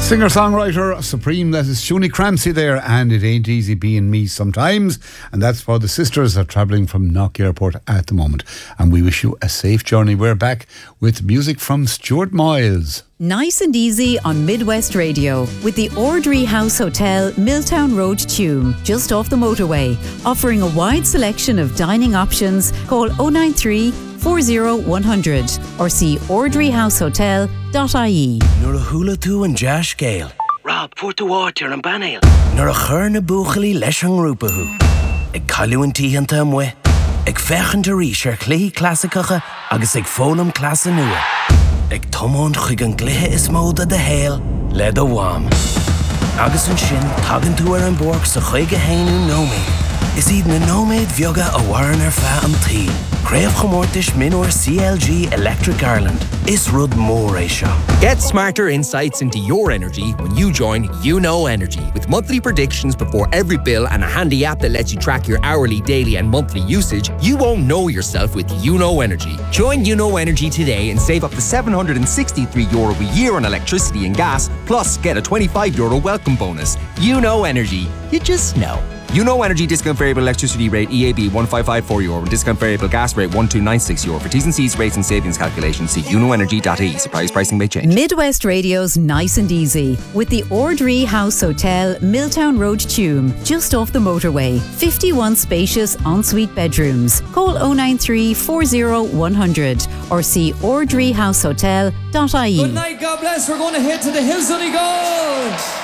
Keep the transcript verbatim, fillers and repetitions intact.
Singer-songwriter supreme, that is Shuni Cramsey there, and it ain't easy being me sometimes, and that's why the sisters are travelling from Knock Airport at the moment, and we wish you a safe journey. We're back with music from Stuart Miles. Nice and easy on Midwest Radio with the Ordry House Hotel, Milltown Road, Tuam, just off the motorway, offering a wide selection of dining options. Call oh nine three, four oh one hundred or see ordry house hotel dot I E. Nor a hula tú an Josh Gale. Rob, put the water and banale. Nor a chur na buchali leis an rúpahu. Ag callú an tíhanta amwe. Ag fechan de rísh ar clí classicacha agus ag fólam clasa nua. Ag tomón chuig an glithe is móda de héal le do wam. Agus an sin tagan tú ar an borg sa chuig a hainú nóméid. Is iad na nóméid bheoga a waran ar fa an tí. Craobh chomórtais minor C L G Electric Ireland. Is rud mór é seo. Get smarter insights into your energy when you join You Know Energy. With monthly predictions before every bill and a handy app that lets you track your hourly, daily and monthly usage, you won't know yourself with You Know Energy. Join You Know Energy today and save up to seven hundred sixty-three euro a year on electricity and gas, plus get a twenty-five euro welcome bonus. You Know Energy. You just know. You Know Energy discount variable electricity rate E A B one five five four euro and discount variable gas rate one two nine six euro. For T's and C's, rates and savings calculations, see you know energy dot I E. Surprise pricing may change. Midwest Radio's Nice and Easy with the Ordry House Hotel, Milltown Road, Tuam, just off the motorway. fifty-one spacious ensuite bedrooms. Call oh nine three, four oh one hundred or see ordry house hotel dot I E. Good night, God bless. We're going to head to the hills, honey, go!